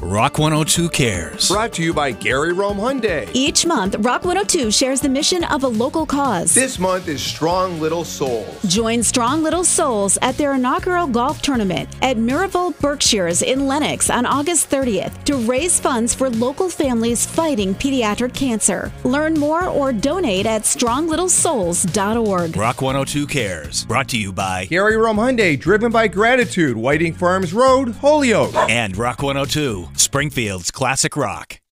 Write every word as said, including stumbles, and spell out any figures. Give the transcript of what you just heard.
Rock one oh two Cares. Brought to you by Gary Rome Hyundai. Each month, Rock one oh two shares the mission of a local cause. This month is Strong Little Souls. Join Strong Little Souls at their inaugural golf tournament at Miraval Berkshires in Lenox on August thirtieth to raise funds for local families fighting pediatric cancer. Learn more or donate at strong little souls dot org. Rock one oh two Cares. Brought to you by Gary Rome Hyundai, driven by gratitude. Whiting Farms Road, Holyoke. And Rock one oh two, Springfield's classic rock.